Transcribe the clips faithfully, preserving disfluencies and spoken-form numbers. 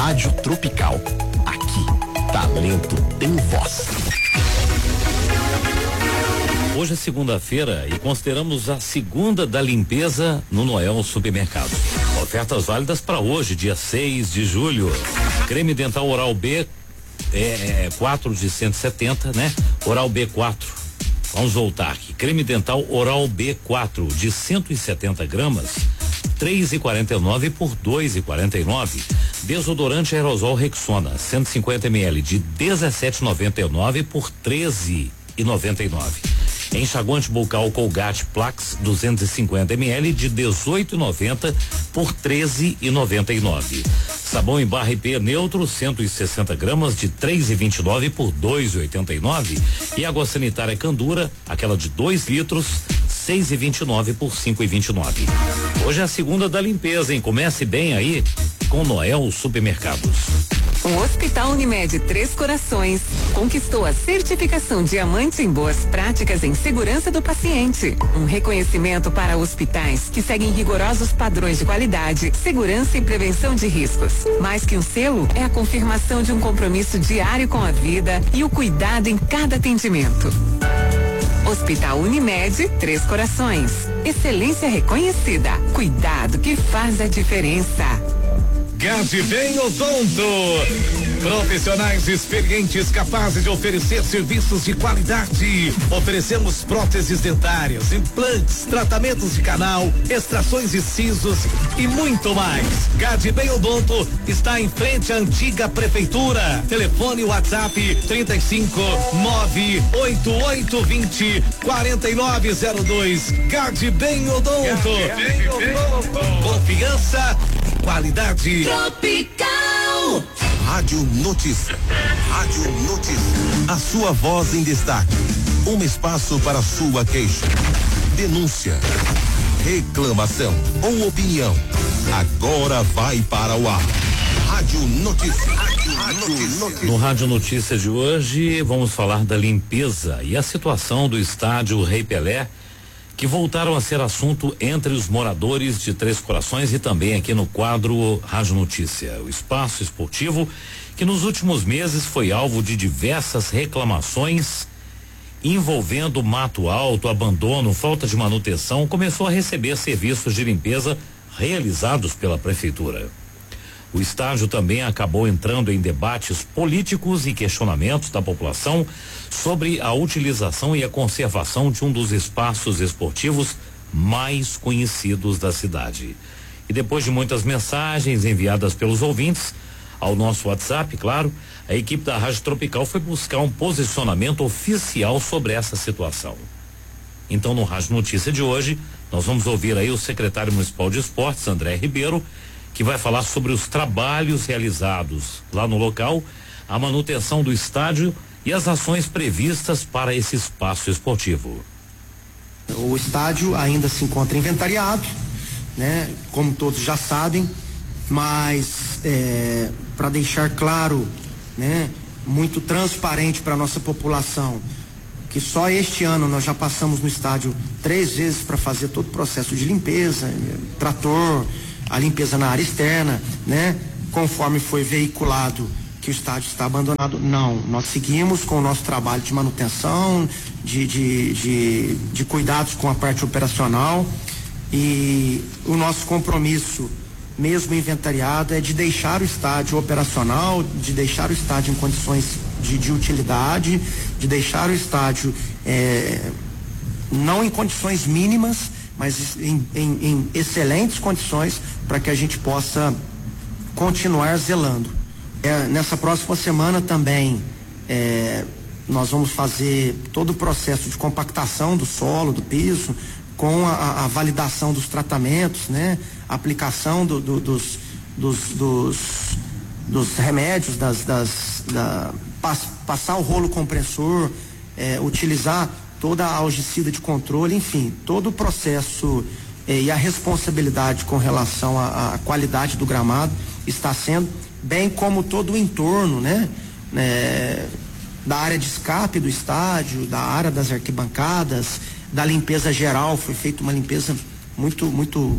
Rádio Tropical. Aqui, talento tem voz. Hoje é segunda-feira e consideramos a segunda da limpeza no Noel Supermercados. Ofertas válidas para hoje, dia seis de julho. Creme dental Oral B é, é quatro de cento e setenta, né? Oral B quatro. Vamos voltar aqui. Creme dental Oral B quatro de cento e setenta gramas, três e quarenta e nove por dois e quarenta e nove. Desodorante aerosol Rexona, cento e cinquenta mililitros de dezessete e noventa e nove por treze e noventa e nove. Enxaguante bucal Colgate Plax duzentos e cinquenta mililitros de dezoito e noventa por treze e noventa e nove. Sabão em barra I P neutro cento e sessenta gramas de três e vinte e nove por dois e oitenta e nove. E água sanitária Candura, aquela de dois litros, seis e vinte e nove por cinco e vinte e nove. Hoje é a segunda da limpeza, hein? Comece bem aí com Noel Supermercados. O Hospital Unimed Três Corações conquistou a certificação Diamante em Boas Práticas em Segurança do Paciente. Um reconhecimento para hospitais que seguem rigorosos padrões de qualidade, segurança e prevenção de riscos. Mais que um selo, é a confirmação de um compromisso diário com a vida e o cuidado em cada atendimento. Hospital Unimed Três Corações. Excelência reconhecida. Cuidado que faz a diferença. Gade Bem Odonto. Profissionais experientes capazes de oferecer serviços de qualidade. Oferecemos próteses dentárias, implantes, tratamentos de canal, extrações e sisos e muito mais. Gade Bem Odonto está em frente à antiga prefeitura. Telefone WhatsApp trinta e cinco, nove oito oito vinte, quarenta e nove zero dois. Gade Bem Odonto. Confiança, qualidade. Tropical. Rádio Notícia. Rádio Notícia. A sua voz em destaque. Um espaço para sua queixa, denúncia, reclamação ou opinião. Agora vai para o ar. Rádio Notícia. Rádio Notícia. No Rádio Notícia de hoje, vamos falar da limpeza e a situação do estádio Rei Pelé, que voltaram a ser assunto entre os moradores de Três Corações e também aqui no quadro Rádio Notícia. O espaço esportivo que nos últimos meses foi alvo de diversas reclamações envolvendo mato alto, abandono, falta de manutenção, começou a receber serviços de limpeza realizados pela prefeitura. O estádio também acabou entrando em debates políticos e questionamentos da população sobre a utilização e a conservação de um dos espaços esportivos mais conhecidos da cidade. E depois de muitas mensagens enviadas pelos ouvintes ao nosso WhatsApp, claro, a equipe da Rádio Tropical foi buscar um posicionamento oficial sobre essa situação. Então, no Rádio Notícia de hoje, nós vamos ouvir aí o secretário municipal de esportes, André Ribeiro, que vai falar sobre os trabalhos realizados lá no local, a manutenção do estádio e as ações previstas para esse espaço esportivo. O estádio ainda se encontra inventariado, né? Como todos já sabem, mas é, para deixar claro, né, muito transparente para a nossa população, que só este ano nós já passamos no estádio três vezes para fazer todo o processo de limpeza, trator, a limpeza na área externa, né? Conforme foi veiculado que o estádio está abandonado. Não, nós seguimos com o nosso trabalho de manutenção, de, de, de, de cuidados com a parte operacional, e o nosso compromisso, mesmo inventariado, é de deixar o estádio operacional, de deixar o estádio em condições de, de utilidade, de deixar o estádio é, não em condições mínimas, mas em, em, em excelentes condições para que a gente possa continuar zelando. É, nessa próxima semana também é, nós vamos fazer todo o processo de compactação do solo, do piso, com a, a validação dos tratamentos, né? A aplicação do, do, dos, dos, dos, dos remédios, das, das, da, pass, passar o rolo compressor, é, utilizar toda a algicida de controle, enfim, todo o processo eh, e a responsabilidade com relação à qualidade do gramado está sendo, bem como todo o entorno, né? Eh, da área de escape do estádio, da área das arquibancadas, da limpeza geral. Foi feita uma limpeza muito, muito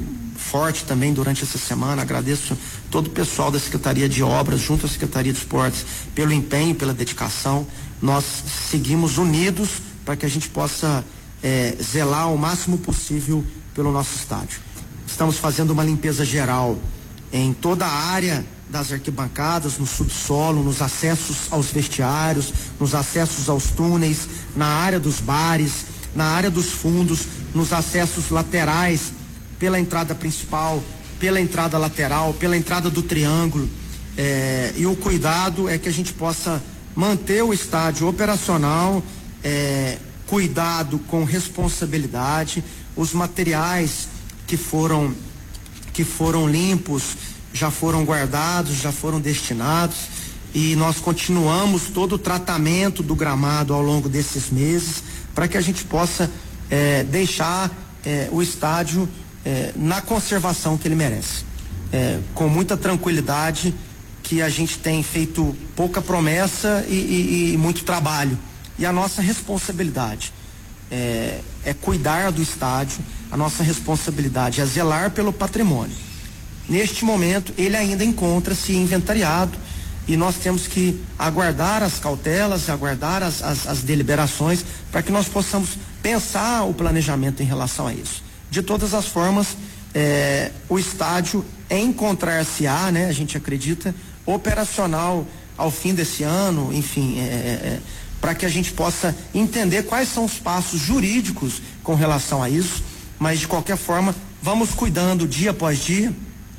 forte também durante essa semana. Agradeço todo o pessoal da Secretaria de Obras, junto à Secretaria de Esportes, pelo empenho, pela dedicação. Nós seguimos unidos para que a gente possa é, zelar o máximo possível pelo nosso estádio. Estamos fazendo uma limpeza geral em toda a área das arquibancadas, no subsolo, nos acessos aos vestiários, nos acessos aos túneis, na área dos bares, na área dos fundos, nos acessos laterais, pela entrada principal, pela entrada lateral, pela entrada do triângulo. É, e o cuidado é que a gente possa manter o estádio operacional, é, cuidado com responsabilidade, os materiais que foram que foram limpos já foram guardados, já foram destinados, e nós continuamos todo o tratamento do gramado ao longo desses meses para que a gente possa é, deixar é, o estádio é, na conservação que ele merece, é, com muita tranquilidade, que a gente tem feito pouca promessa e, e, e muito trabalho, e a nossa responsabilidade é, é cuidar do estádio, a nossa responsabilidade é zelar pelo patrimônio. Neste momento ele ainda encontra-se inventariado e nós temos que aguardar as cautelas, aguardar as, as, as deliberações para que nós possamos pensar o planejamento em relação a isso. De todas as formas, é, o estádio encontrar-se-á, né, a gente acredita, operacional ao fim desse ano, enfim, é, é, para que a gente possa entender quais são os passos jurídicos com relação a isso, mas de qualquer forma vamos cuidando dia após dia.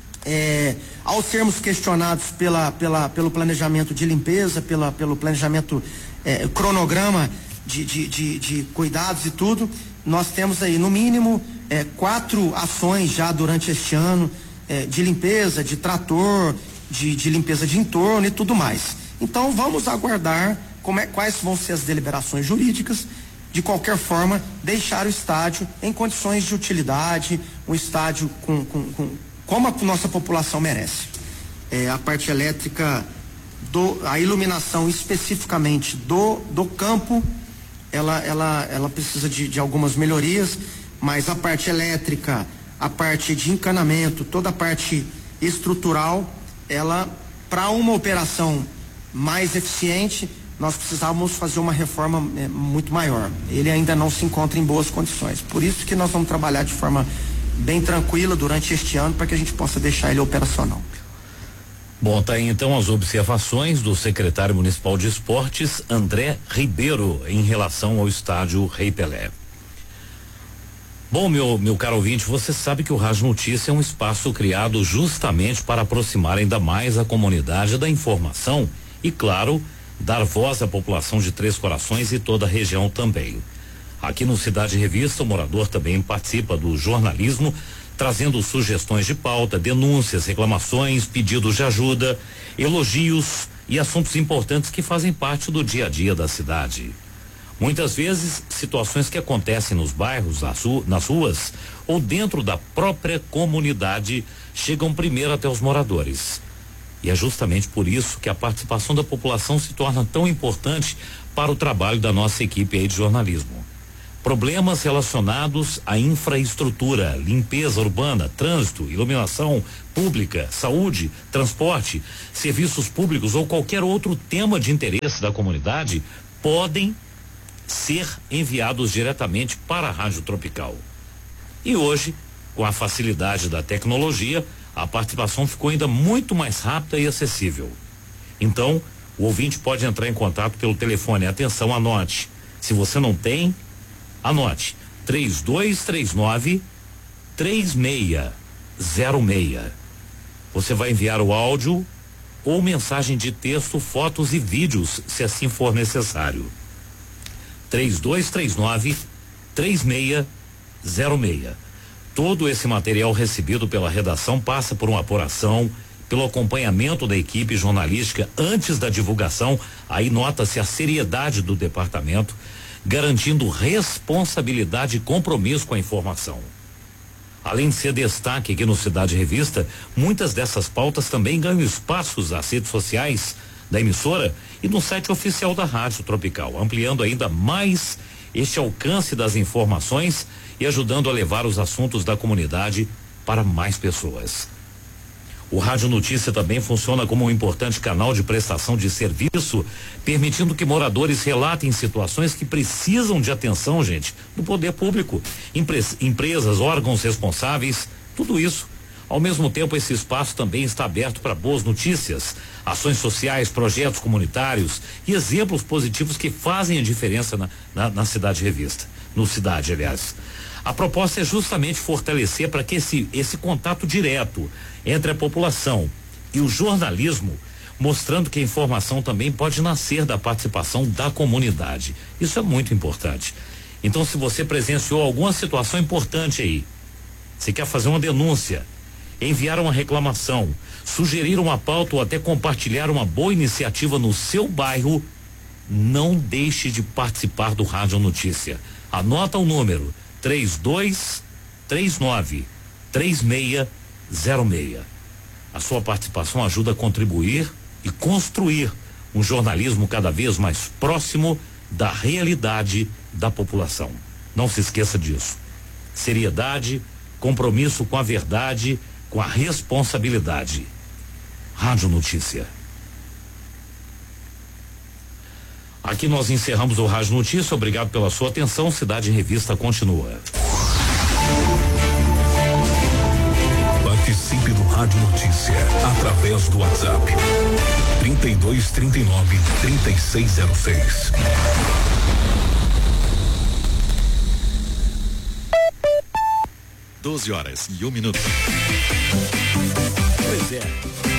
É, ao sermos questionados pela, pela, pelo planejamento de limpeza, pela, pelo planejamento é, cronograma de, de, de, de cuidados e tudo, nós temos aí no mínimo é, quatro ações já durante este ano é, de limpeza, de trator, de, de limpeza de entorno e tudo mais. Então vamos aguardar como é, quais vão ser as deliberações jurídicas. De qualquer forma, deixar o estádio em condições de utilidade, um estádio com, com, com como a nossa população merece. É, a parte elétrica, do, a iluminação especificamente do, do campo, ela, ela, ela precisa de, de algumas melhorias, mas a parte elétrica, a parte de encanamento, toda a parte estrutural, ela, para uma operação mais eficiente, nós precisávamos fazer uma reforma é, muito maior. Ele ainda não se encontra em boas condições. Por isso que nós vamos trabalhar de forma bem tranquila durante este ano para que a gente possa deixar ele operacional. Bom, tá aí então as observações do secretário municipal de esportes, André Ribeiro, em relação ao estádio Rei Pelé. Bom, meu, meu caro ouvinte, você sabe que o Rádio Notícia é um espaço criado justamente para aproximar ainda mais a comunidade da informação e, claro, dar voz à população de Três Corações e toda a região também. Aqui no Cidade Revista, o morador também participa do jornalismo, trazendo sugestões de pauta, denúncias, reclamações, pedidos de ajuda, elogios e assuntos importantes que fazem parte do dia a dia da cidade. Muitas vezes, situações que acontecem nos bairros, nas ruas ou dentro da própria comunidade chegam primeiro até os moradores. E é justamente por isso que a participação da população se torna tão importante para o trabalho da nossa equipe aí de jornalismo. Problemas relacionados à infraestrutura, limpeza urbana, trânsito, iluminação pública, saúde, transporte, serviços públicos ou qualquer outro tema de interesse da comunidade podem ser enviados diretamente para a Rádio Tropical. E hoje, com a facilidade da tecnologia, a participação ficou ainda muito mais rápida e acessível. Então, o ouvinte pode entrar em contato pelo telefone. Atenção, anote. Se você não tem, anote, três dois três nove, três seis zero seis. Você vai enviar o áudio ou mensagem de texto, fotos e vídeos, se assim for necessário. três dois três nove, três seis zero seis. Todo esse material recebido pela redação passa por uma apuração, pelo acompanhamento da equipe jornalística antes da divulgação. Aí nota-se a seriedade do departamento, garantindo responsabilidade e compromisso com a informação. Além de ser destaque aqui no Cidade Revista, muitas dessas pautas também ganham espaços nas redes sociais da emissora e no site oficial da Rádio Tropical, ampliando ainda mais este alcance das informações e ajudando a levar os assuntos da comunidade para mais pessoas. O Rádio Notícia também funciona como um importante canal de prestação de serviço, permitindo que moradores relatem situações que precisam de atenção, gente, do poder público, empre- empresas, órgãos responsáveis, tudo isso. Ao mesmo tempo, esse espaço também está aberto para boas notícias, ações sociais, projetos comunitários e exemplos positivos que fazem a diferença na, na, na Cidade Revista, no Cidade, aliás. A proposta é justamente fortalecer para que esse, esse contato direto entre a população e o jornalismo, mostrando que a informação também pode nascer da participação da comunidade. Isso é muito importante. Então, se você presenciou alguma situação importante aí, você quer fazer uma denúncia, enviar uma reclamação, sugerir uma pauta ou até compartilhar uma boa iniciativa no seu bairro, não deixe de participar do Rádio Notícia. Anota o número três dois três nove três seis zero seis. A sua participação ajuda a contribuir e construir um jornalismo cada vez mais próximo da realidade da população. Não se esqueça disso. Seriedade, compromisso com a verdade, com a responsabilidade. Rádio Notícia. Aqui nós encerramos o Rádio Notícia. Obrigado pela sua atenção. Cidade em Revista continua. Participe do Rádio Notícia através do WhatsApp trinta e dois, trinta e nove, trinta e seis zero seis. doze horas e um minuto. Pois é.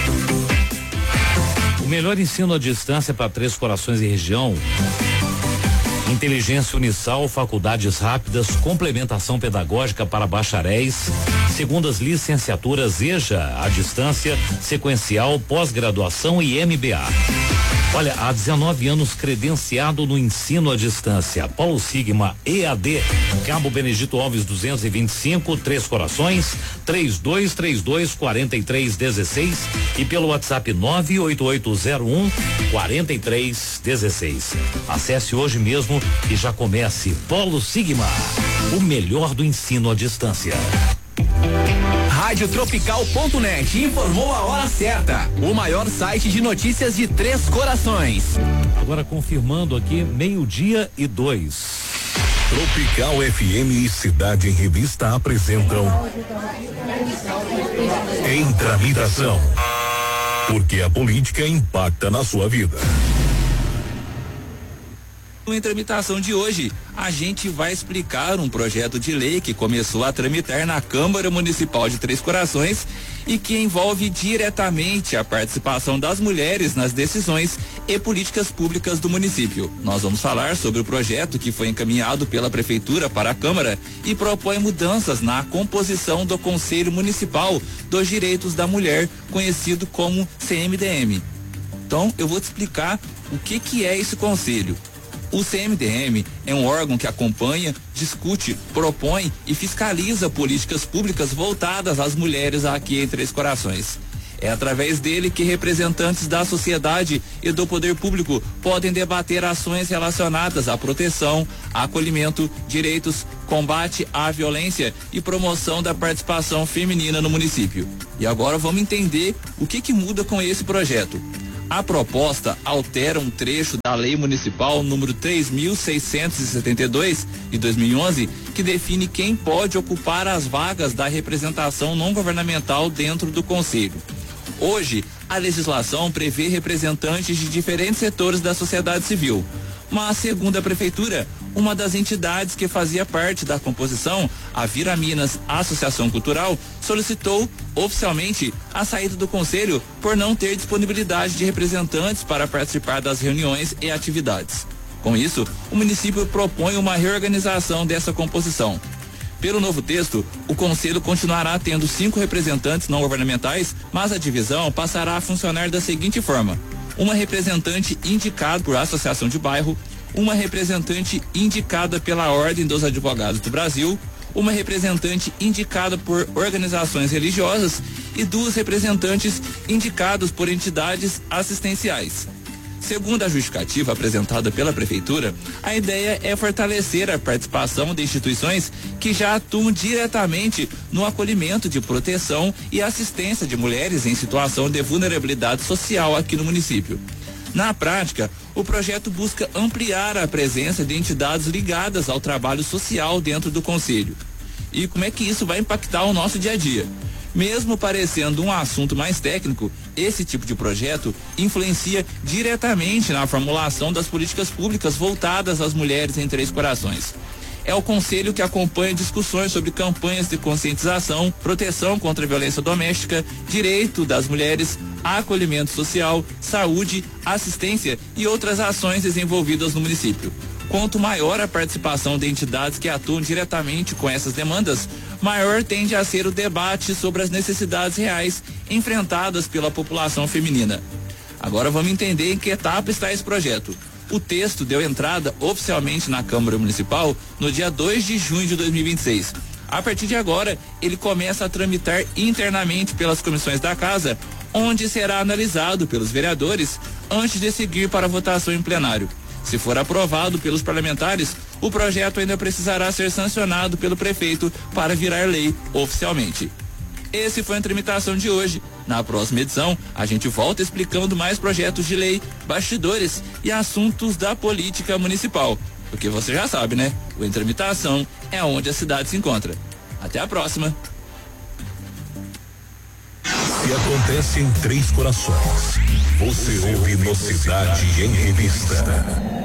O melhor ensino à distância para Três Corações e região. Inteligência Unisal, faculdades rápidas, complementação pedagógica para bacharéis, segundas licenciaturas EJA à distância, sequencial, pós-graduação e M B A. Olha, há dezenove anos credenciado no ensino à distância. Paulo Sigma E A D, Cabo Benedito Alves duzentos e vinte e cinco, Três Corações, três dois três dois, quatro três um seis e pelo WhatsApp nove oito oito zero um, quatro três um seis. Acesse hoje mesmo e já comece. Paulo Sigma, o melhor do ensino à distância. Rádio Tropical ponto net informou a hora certa. O maior site de notícias de Três Corações. Agora confirmando aqui, meio-dia e dois. Tropical F M e Cidade em Revista apresentam Em Tramitação. Porque a política impacta na sua vida. Em tramitação de hoje, a gente vai explicar um projeto de lei que começou a tramitar na Câmara Municipal de Três Corações e que envolve diretamente a participação das mulheres nas decisões e políticas públicas do município. Nós vamos falar sobre o projeto que foi encaminhado pela Prefeitura para a Câmara e propõe mudanças na composição do Conselho Municipal dos Direitos da Mulher, conhecido como C M D M. Então, eu vou te explicar o que que é esse conselho. O C M D M é um órgão que acompanha, discute, propõe e fiscaliza políticas públicas voltadas às mulheres aqui em Três Corações. É através dele que representantes da sociedade e do poder público podem debater ações relacionadas à proteção, acolhimento, direitos, combate à violência e promoção da participação feminina no município. E agora vamos entender o que que muda com esse projeto. A proposta altera um trecho da Lei Municipal número três mil seiscentos e setenta e dois de dois mil e onze, que define quem pode ocupar as vagas da representação não governamental dentro do Conselho. Hoje, a legislação prevê representantes de diferentes setores da sociedade civil, mas, segundo a Prefeitura, uma das entidades que fazia parte da composição, a Vira Minas Associação Cultural, solicitou oficialmente a saída do conselho por não ter disponibilidade de representantes para participar das reuniões e atividades. Com isso, o município propõe uma reorganização dessa composição. Pelo novo texto, o conselho continuará tendo cinco representantes não governamentais, mas a divisão passará a funcionar da seguinte forma: uma representante indicada por associação de bairro, uma representante indicada pela Ordem dos Advogados do Brasil, uma representante indicada por organizações religiosas e duas representantes indicados por entidades assistenciais. Segundo a justificativa apresentada pela Prefeitura, a ideia é fortalecer a participação de instituições que já atuam diretamente no acolhimento de proteção e assistência de mulheres em situação de vulnerabilidade social aqui no município. Na prática, o projeto busca ampliar a presença de entidades ligadas ao trabalho social dentro do Conselho. E como é que isso vai impactar o nosso dia a dia? Mesmo parecendo um assunto mais técnico, esse tipo de projeto influencia diretamente na formulação das políticas públicas voltadas às mulheres em Três Corações. É o conselho que acompanha discussões sobre campanhas de conscientização, proteção contra a violência doméstica, direito das mulheres, acolhimento social, saúde, assistência e outras ações desenvolvidas no município. Quanto maior a participação de entidades que atuam diretamente com essas demandas, maior tende a ser o debate sobre as necessidades reais enfrentadas pela população feminina. Agora vamos entender em que etapa está esse projeto. O texto deu entrada oficialmente na Câmara Municipal no dia dois de junho de dois mil e vinte e seis. A partir de agora, ele começa a tramitar internamente pelas comissões da Casa, onde será analisado pelos vereadores antes de seguir para a votação em plenário. Se for aprovado pelos parlamentares, o projeto ainda precisará ser sancionado pelo prefeito para virar lei oficialmente. Esse foi a tramitação de hoje. Na próxima edição, a gente volta explicando mais projetos de lei, bastidores e assuntos da política municipal. Porque você já sabe, né? O Em Tramitação é onde a cidade se encontra. Até a próxima. Se acontece em Três Corações, você ouve no Cidade em Revista.